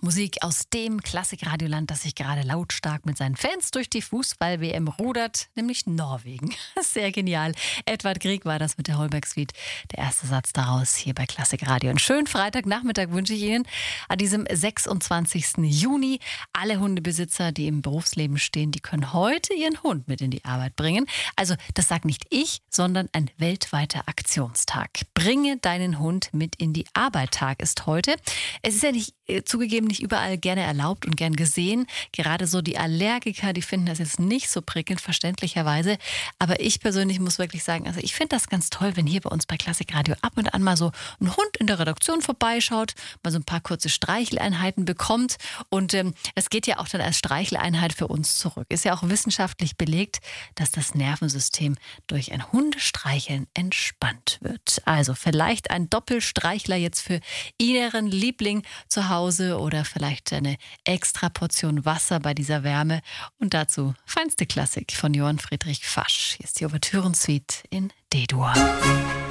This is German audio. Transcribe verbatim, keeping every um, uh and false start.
Musik aus dem Klassikradioland, das sich gerade lautstark mit seinen Fans durch die Fußball-W M rudert, nämlich Norwegen. Sehr genial. Edvard Grieg war das mit der Holberg Suite. Der erste Satz daraus hier bei Klassikradio. Einen schönen Freitagnachmittag wünsche ich Ihnen an diesem sechsundzwanzigsten Juni. Alle Hundebesitzer, die im Berufsleben stehen, die können heute ihren Hund mit in die Arbeit bringen. Also das sagt nicht ich, sondern ein weltweiter Aktionstag. Bringe deinen Hund mit in die Arbeit Tag ist heute. Es ist ja nicht äh, zugegeben nicht überall gerne erlaubt und gern gesehen. Gerade so die Allergiker, die finden das jetzt nicht so prickelnd, verständlicherweise. Aber ich persönlich muss wirklich sagen, also ich finde das ganz toll, wenn hier bei uns bei Klassikradio ab und an mal so ein Hund in der Redaktion vorbeischaut, mal so ein paar kurze Streicheleinheiten bekommt. Und ähm, es geht ja auch dann als Streicheleinheit für uns zurück. Ist ja auch wissenschaftlich belegt, dass das Nervensystem durch ein Hundestreicheln entspannt wird. Also vielleicht ein Doppelstreichler jetzt für Ihren Liebling zu Hause oder vielleicht eine extra Portion Wasser bei dieser Wärme. Und dazu feinste Klassik von Johann Friedrich Fasch. Hier ist die Ouvertüren-Suite in D-Dur.